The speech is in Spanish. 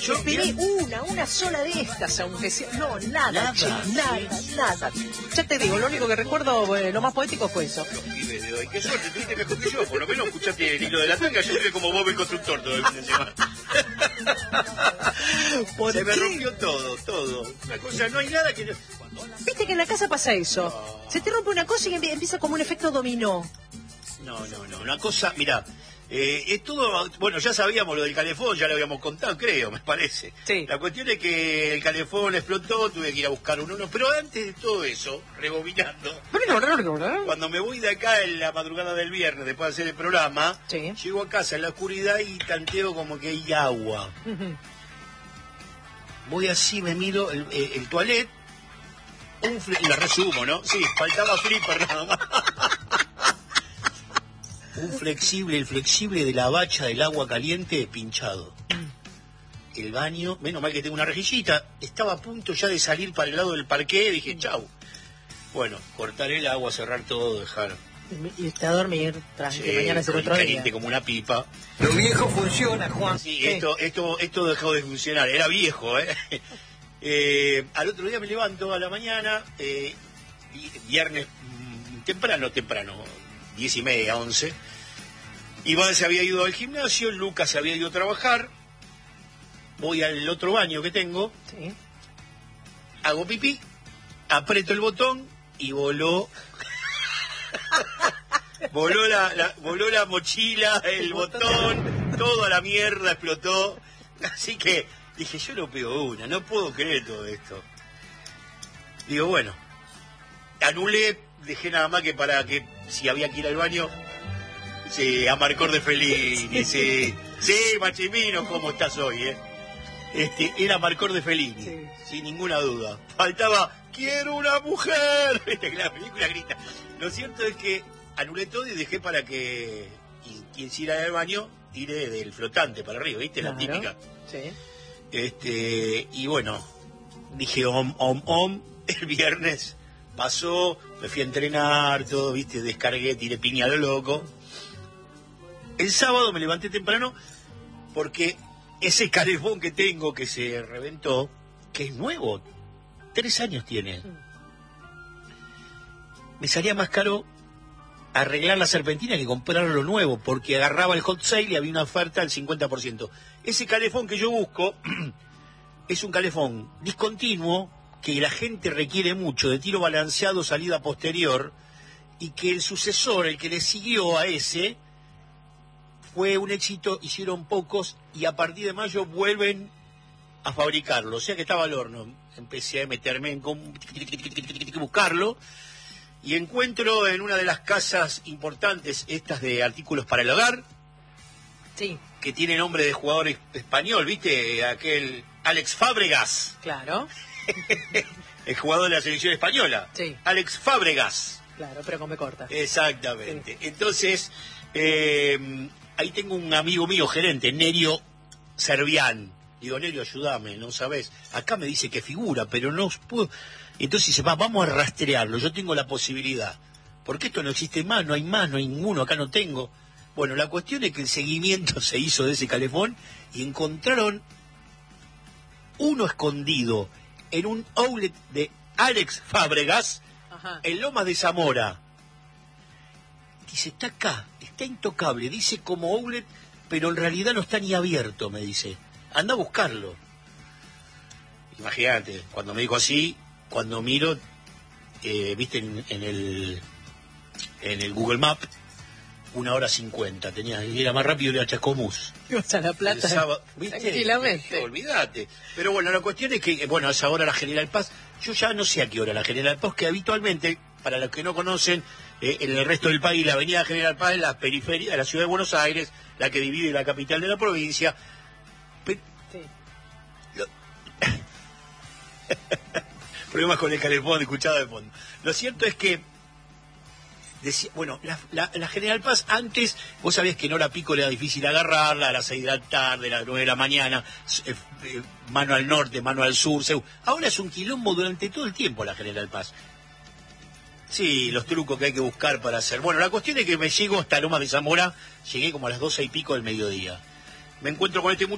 Yo pedí una sola de estas, aunque sea... No, nada, che, nada. Ya te digo, lo único que recuerdo, lo más poético fue eso. Y qué suerte, tuviste mejor que yo. Por lo menos escuchaste el hilo de la tanga. Yo estuve como Bob el constructor todo el fin de semana. Se me rompió todo. Una cosa, no hay nada que... Viste que en la casa pasa eso. No. Se te rompe una cosa y empieza como un efecto dominó. No. Una cosa, mirá, es todo... Bueno, ya sabíamos lo del calefón, ya lo habíamos contado, creo, me parece. Sí. La cuestión es que el calefón explotó, tuve que ir a buscar uno. Pero antes de todo eso, rebobinando... Cuando me voy de acá en la madrugada del viernes, después de hacer el programa, sí, llego a casa en la oscuridad y tanteo como que hay agua. Voy así, me miro el toilet, y la resumo, ¿no? Sí, faltaba flipper nada más. El flexible de la bacha del agua caliente pinchado. El baño, menos mal que tengo una rejillita, estaba a punto ya de salir para el lado del parqué, dije, chau. Bueno, cortar el agua, cerrar todo, dejar. Y usted a dormir, que mañana será otro caliente día. como una pipa. Lo viejo funciona, Juan. Sí, esto dejó de funcionar, era viejo, al otro día me levanto a la mañana, viernes temprano, 10:30, 11. Iván se había ido al gimnasio, Lucas se había ido a trabajar. Voy al otro baño que tengo, Sí. hago pipí, aprieto el botón y voló la mochila, el botón, todo a la mierda, explotó. Así que dije, yo no pego una, no puedo creer todo esto. Digo, bueno, anulé, dejé nada más que para que si había que ir al baño, a Marcor de Fellini, sí, Machimino, ¿cómo estás hoy, era Marcor de Fellini, sí, sin ninguna duda. Faltaba, quiero una mujer, la película grita. Lo cierto es que anulé todo y dejé para que quien se irá al baño tire del flotante para arriba, ¿viste? Claro. La típica. Sí. Y bueno, dije om, el viernes pasó, me fui a entrenar, todo, ¿viste? Descargué, tiré piña a lo loco. El sábado me levanté temprano porque ese calefón que tengo que se reventó, que es nuevo, 3 años tiene, me salía más caro arreglar la serpentina que comprarlo nuevo, porque agarraba el hot sale y había una oferta del 50%. Ese calefón que yo busco es un calefón discontinuo, que la gente requiere mucho, de tiro balanceado, salida posterior, y que el sucesor, el que le siguió a ese, fue un éxito, hicieron pocos, y a partir de mayo vuelven a fabricarlo. O sea que estaba al horno. Empecé a meterme en buscarlo, y encuentro en una de las casas importantes, estas de artículos para el hogar, Sí. que tiene nombre de jugador español, ¿viste? Aquel Alex Fábregas. Claro. El jugador de la selección española. Sí. Alex Fábregas. Claro, pero come corta. Exactamente. Sí. Entonces, ahí tengo un amigo mío, gerente, Nerio Servián. Digo, Nerio, ayúdame, no sabes. Acá me dice que figura, pero no puedo. Entonces dice, vamos a rastrearlo, yo tengo la posibilidad. Porque esto no existe más, no hay ninguno, acá no tengo. Bueno, la cuestión es que el seguimiento se hizo de ese calefón y encontraron uno escondido en un outlet de Alex Fábregas, Ajá, en Lomas de Zamora. Dice, está acá, está intocable, dice como outlet, pero en realidad no está ni abierto, me dice. Anda a buscarlo. Imagínate, cuando me dijo así, cuando miro, viste en el Google Map, 1:50 tenía, era más rápido ir a Chascomús. ibas a La Plata Sábado, ¿viste? tranquilamente. Olvídate. Pero bueno, la cuestión es que, bueno, a esa hora la General Paz, yo ya no sé a qué hora la General Paz, que habitualmente, para los que no conocen, en el resto del país, la avenida General Paz es la periferia de la ciudad de Buenos Aires, la que divide la capital de la provincia. Sí. Problemas con el calefón, escuchado de fondo. Lo cierto es que, bueno, la General Paz antes, vos sabías que en hora pico era difícil agarrarla, a las 6 de la tarde, a las 9 de la mañana, mano al norte, mano al sur. Ahora es un quilombo durante todo el tiempo la General Paz. Sí, los trucos que hay que buscar para hacer. Bueno, la cuestión es que me llego hasta Lomas de Zamora, llegué como a las 12 y pico del mediodía. Me encuentro con este